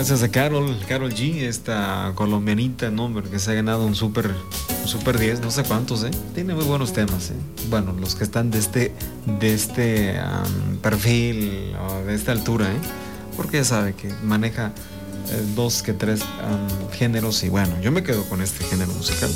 Gracias a Carol G, esta colombianita, ¿no? Que se ha ganado un super 10, no sé cuántos, ¿eh? Tiene muy buenos temas, ¿eh? Bueno, los que están de este perfil o de esta altura, ¿eh? Porque ya sabe que maneja 2 que 3 géneros y bueno, yo me quedo con este género musical.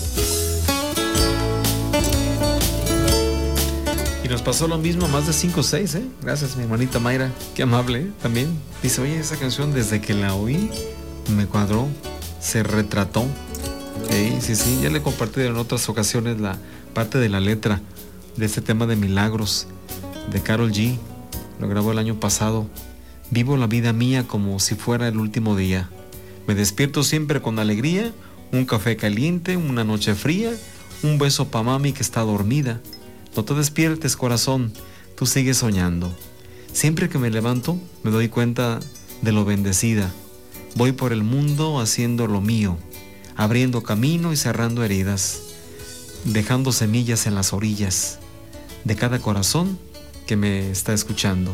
Y nos pasó lo mismo, más de 5 o 6, ¿eh? Gracias, mi hermanita Mayra, qué amable, ¿eh? También dice, oye, esa canción desde que la oí me cuadró, se retrató. Sí, ya le compartí en otras ocasiones la parte de la letra de este tema de Milagros de Karol G. Lo grabó el año pasado. Vivo la vida mía como si fuera el último día. Me despierto siempre con alegría, un café caliente, una noche fría, un beso pa' mami que está dormida. No te despiertes, corazón, tú sigues soñando. Siempre que me levanto me doy cuenta de lo bendecida. Voy por el mundo haciendo lo mío, abriendo camino y cerrando heridas, dejando semillas en las orillas de cada corazón que me está escuchando.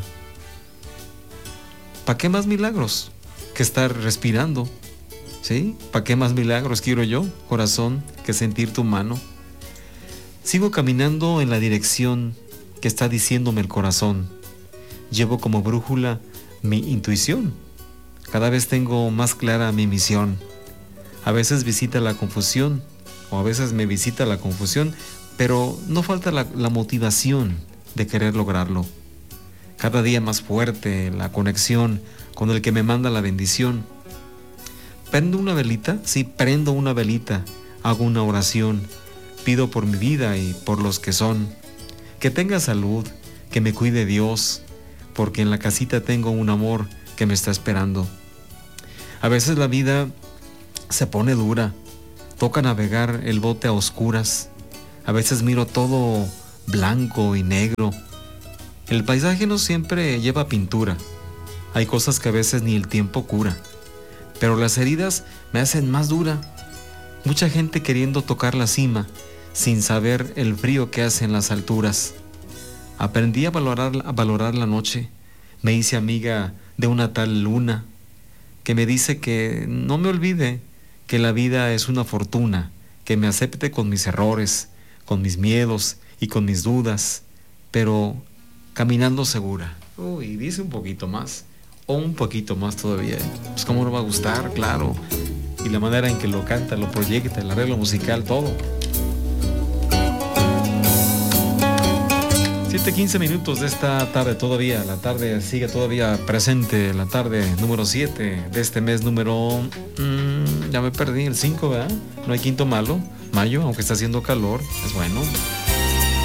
¿Para qué más milagros que estar respirando? ¿Sí? ¿Para qué más milagros quiero yo, corazón, que sentir tu mano? Sigo caminando en la dirección que está diciéndome el corazón. Llevo como brújula mi intuición. Cada vez tengo más clara mi misión. A veces visita la confusión, o a veces me visita la confusión, pero no falta la motivación de querer lograrlo. Cada día más fuerte la conexión con el que me manda la bendición. ¿Prendo una velita? Sí, prendo una velita. Hago una oración. Pido por mi vida y por los que son. Que tenga salud, que me cuide Dios, porque en la casita tengo un amor que me está esperando. A veces la vida se pone dura. Toca navegar el bote a oscuras. A veces miro todo blanco y negro. El paisaje no siempre lleva pintura. Hay cosas que a veces ni el tiempo cura. Pero las heridas me hacen más dura. Mucha gente queriendo tocar la cima, sin saber el frío que hace en las alturas. Aprendí a valorar la noche. Me hice amiga de una tal luna, que me dice que no me olvide que la vida es una fortuna, que me acepte con mis errores, con mis miedos y con mis dudas, pero caminando segura. Uy, dice un poquito más, o un poquito más todavía. Pues cómo no va a gustar, claro. Y la manera en que lo canta, lo proyecta, el arreglo musical, todo. 7:15 minutos de esta tarde todavía. La tarde sigue todavía presente. La tarde número 7 de este mes número... ya me perdí, el 5, ¿verdad? No hay quinto malo. Mayo, aunque está haciendo calor, es bueno.